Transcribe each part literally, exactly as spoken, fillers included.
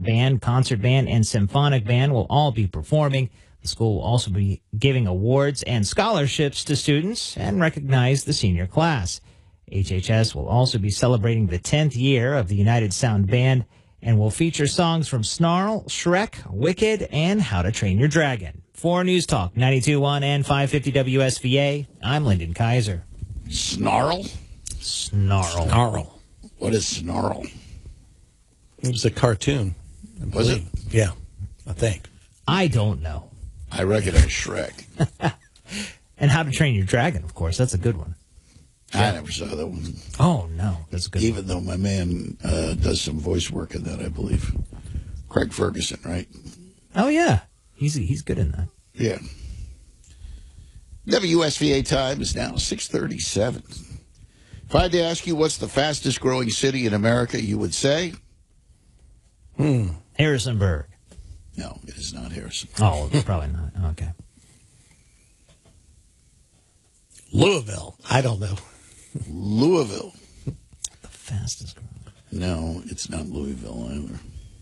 band, concert band, and symphonic band will all be performing. The school will also be giving awards and scholarships to students and recognize the senior class. H H S will also be celebrating the tenth year of the United Sound Band and will feature songs from Snarl, Shrek, Wicked, and How to Train Your Dragon. For News Talk ninety-two point one and five fifty W S V A, I'm Lyndon Kaiser. Snarl? Snarl. Snarl. What is Snarl? It was a cartoon. I Was it? Yeah, I think. I don't know. I recognize Shrek. And How to Train Your Dragon, of course. That's a good one. I never saw that one. Oh, no. That's a good Even one. though my man uh, does some voice work in that, I believe. Craig Ferguson, right? Oh, yeah. He's he's good in that. Yeah. W S V A time is now six thirty-seven. If I had to ask you what's the fastest growing city in America, you would say? Hmm. Harrisonburg. No, it is not Harrison. Oh, probably not. Okay. Louisville. I don't know. Louisville. The fastest growing. No, it's not Louisville either.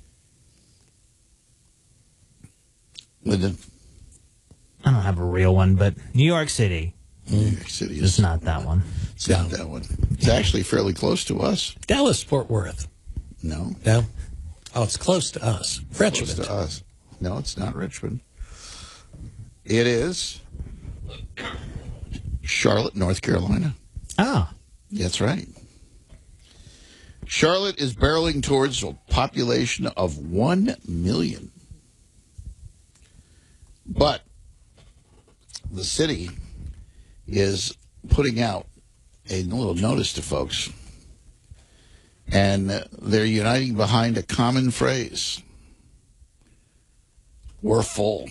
Lyndon? I don't have a real one, but New York City. New York City is It's not that one. It's not that one. It's actually fairly close to us. Dallas, Fort Worth. No. No? Oh, it's close to us. Richmond. Close to us. No, it's not Richmond. It is Charlotte, North Carolina. Ah. That's right. Charlotte is barreling towards a population of one million. But the city is putting out a little notice to folks, and they're uniting behind a common phrase. We're full.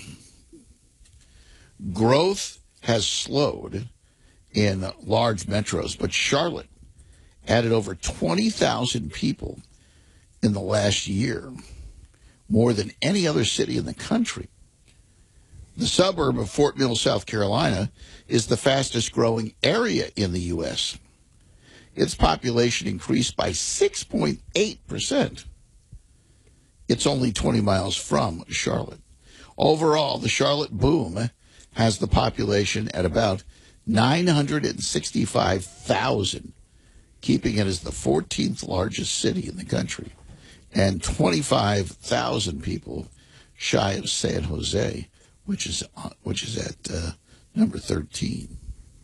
Growth has slowed in large metros, but Charlotte added over twenty thousand people in the last year, more than any other city in the country. The suburb of Fort Mill, South Carolina, is the fastest growing area in the U S Its population increased by six point eight percent. It's only twenty miles from Charlotte. Overall, the Charlotte boom has the population at about nine hundred sixty-five thousand, keeping it as the fourteenth largest city in the country, and twenty-five thousand people shy of San Jose, which is which is at uh, number thirteen.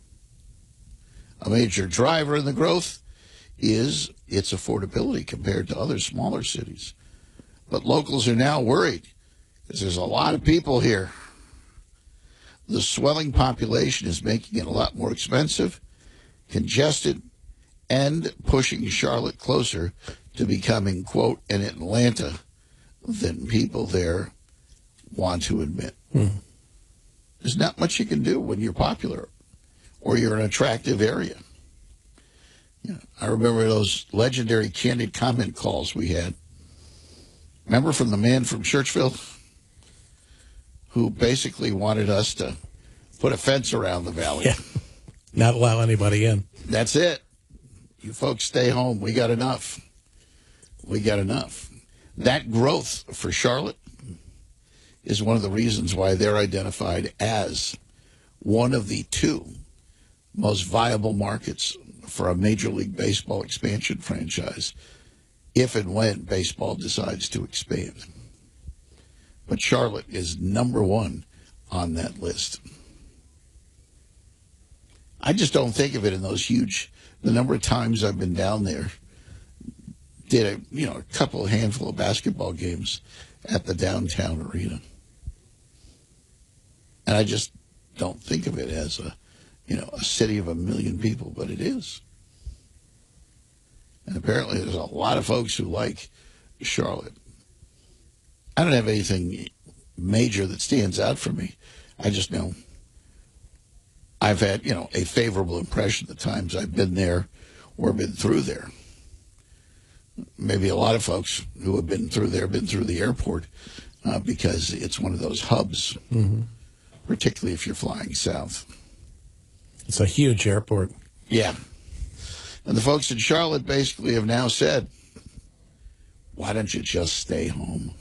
A major driver in the growth is its affordability compared to other smaller cities. But locals are now worried because there's a lot of people here. The swelling population is making it a lot more expensive, congested, and pushing Charlotte closer to becoming, quote, an Atlanta than people there want to admit. Hmm. There's not much you can do when you're popular or you're an attractive area. You know, I remember those legendary candid comment calls we had. Remember from the man from Churchville who basically wanted us to put a fence around the valley. Yeah. Not allow anybody in. That's it. You folks stay home. We got enough. We got enough. That growth for Charlotte is one of the reasons why they're identified as one of the two most viable markets for a Major League Baseball expansion franchise if and when baseball decides to expand. But Charlotte is number one on that list. I just don't think of it in those huge, the number of times I've been down there, did a, you know, a couple, handful of basketball games at the downtown arena. And I just don't think of it as a, you know, a city of a million people, but it is. And apparently there's a lot of folks who like Charlotte. I don't have anything major that stands out for me. I just know I've had, you know, a favorable impression the times I've been there or been through there. Maybe a lot of folks who have been through there, been through the airport, uh, because it's one of those hubs, Mm-hmm. particularly if you're flying south. It's a huge airport. Yeah. And the folks in Charlotte basically have now said, why don't you just stay home?